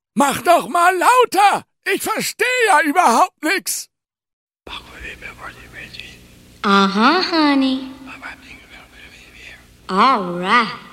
Mach doch mal lauter! Ich verstehe ja überhaupt nix! Uh-huh, honey. All right.